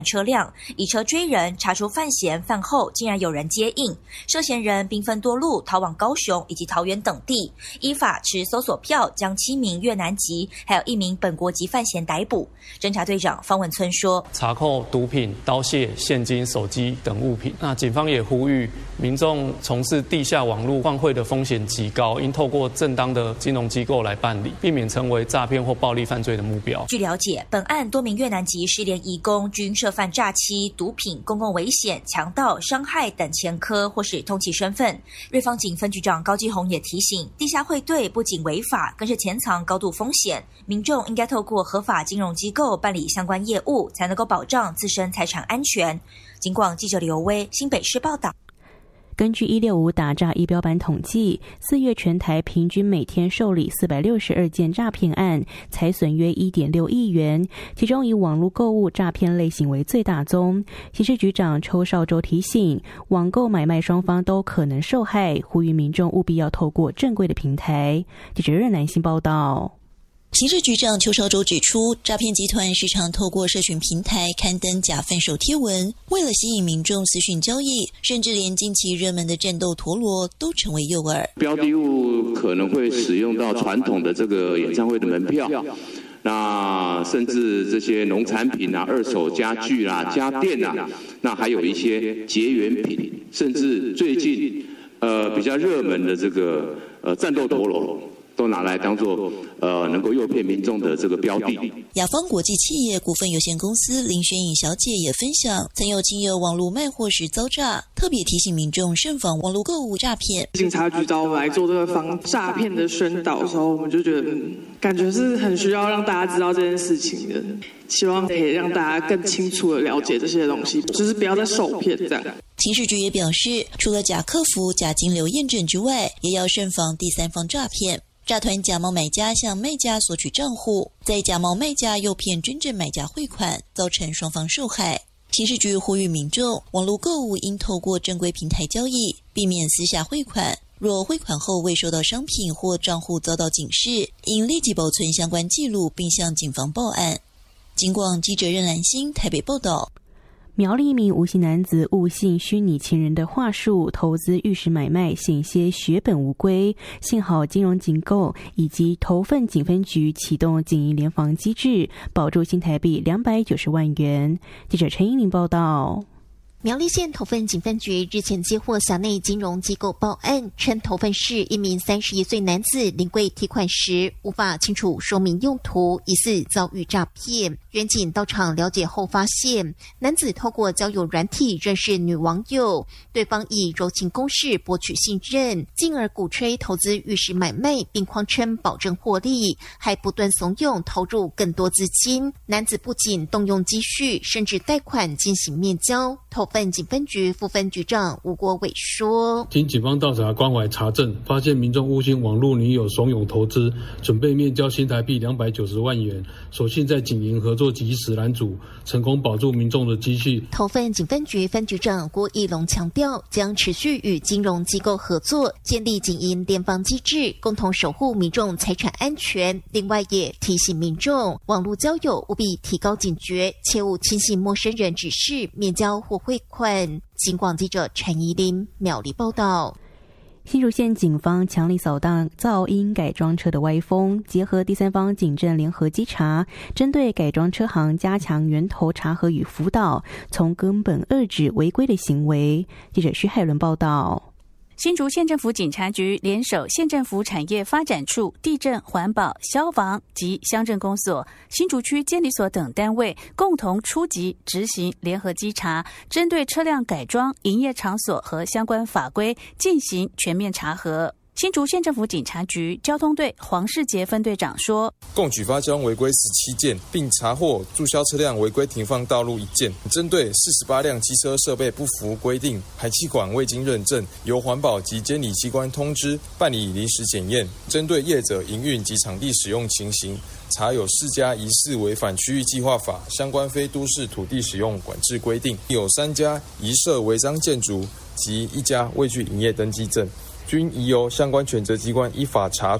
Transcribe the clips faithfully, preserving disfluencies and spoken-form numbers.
车辆，以车追人，查出犯嫌，饭后竟然有人接应，涉嫌人兵分多路逃往高雄以及桃园等地，依法持搜索票将七名越南籍还有一名本国籍犯嫌逮捕。侦查队长方文村说： 查扣毒品、刀械、现金、手机等物品。那警方也呼吁民众从事地下网络换汇的风险极高，应透过正当的金融机构来办理，避免成为诈骗或暴力犯罪的目标。 据了解，本案多名越南籍失联移工均涉犯诈欺、毒品、公共危险、强盗、伤害等前科或是通缉身份。瑞芳警分局长高基宏也提醒，地下汇兑不仅违法，更是潜藏高度风险，民众应该透过合法金融机构办理相关业务，才能够保障自身财产安全。警广记者刘威新北市报道。 根据一六五打诈仪表板统计，四月全台平均每天受理四百六十二件诈骗案，财损约 一点六亿元，其中以网络购物诈骗类型为最大宗。刑事局长邱少洲提醒，网购买卖双方都可能受害，呼吁民众务必要透过正规的平台。记者任南信报道。 刑事局长邱少洲指出，诈骗集团时常透过社群平台刊登假贩售贴文，为了吸引民众私讯交易，甚至连近期热门的战斗陀螺都成为诱饵。 标的物可能会使用到传统的这个演唱会的门票，那甚至这些农产品啊、二手家具啊、家电啊，那还有一些结缘品，甚至最近呃比较热门的这个呃战斗陀螺。都拿来当作呃能够诱骗民众的这个标的。 雅芳国际企业股份有限公司林宣颖小姐也分享，曾有亲友网络卖货时遭诈，特别提醒民众慎防网络购物诈骗。 警察局找我们来做这个防诈骗的宣导的时候，我们就觉得、嗯、感觉是很需要让大家知道这件事情的，希望可以让大家更清楚的了解这些东西，就是不要再受骗这样。 刑事局也表示，除了假客服、假金流验证之外，也要慎防第三方诈骗。诈团假冒买家向卖家索取账户，再假冒卖家诱骗真正买家汇款，造成双方受害。刑事局呼吁民众，网络购物应透过正规平台交易，避免私下汇款。若汇款后未收到商品或账户遭到警示，应立即保存相关记录，并向警方报案。警广记者任兰心台北报道。 苗栗一名吴姓男子误信虚拟情人的话术，投资玉石买卖，险些血本无归。幸好金融机构以及头份警分局启动警营联防机制，保住新台币两百九十万元。记者陈英玲报道。 苗栗县头份警分局日前接获辖内金融机构报案，称头份市一名三十一岁男子临柜提款时无法清楚说明用途，疑似遭遇诈骗。员警到场了解后发现，男子透过交友软体认识女网友，对方以柔情攻势博取信任，进而鼓吹投资玉石买卖，并谎称保证获利，还不断怂恿投入更多资金。男子不仅动用积蓄，甚至贷款进行面交。头份警分局副分局长吴国伟说： 经警方调查关怀查证，发现民众误信网络女友怂恿投资，准备面交新台币两百九十万元，所幸在警营合作及时拦阻，成功保住民众的积蓄。 头份警分局分局长郭义龙强调，将持续与金融机构合作，建立警营联防机制，共同守护民众财产安全。另外也提醒民众，网络交友务必提高警觉，切勿轻信陌生人指示面交或汇款。警广记者陈怡琳苗栗报道。 新竹县警方强力扫荡噪音改装车的歪风，结合第三方警政联合稽查，针对改装车行加强源头查核与辅导，从根本遏制违规的行为。记者徐海伦报道。 新竹县政府警察局联手县政府产业发展处、地震、环保、消防及乡镇公所、新竹区监理所等单位共同出击执行联合稽查，针对车辆改装、营业场所和相关法规进行全面查核。新竹县政府警察局交通队黄世杰分队长说， 共举发交通违规十七件，并查获注销车辆违规停放道路一件。针对四十八辆机车设备不符规定、排气管未经认证，由环保及监理机关通知办理临时检验。针对业者营运及场地使用情形，查有四家疑似违反区域计划法相关非都市土地使用管制规定，有三家疑涉违章建筑及一家未具营业登记证，均已由相关权责机关依法查处。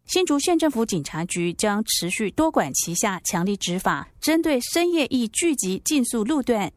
新竹县政府警察局将持续多管齐下，强力执法，针对深夜易聚集竞速路段，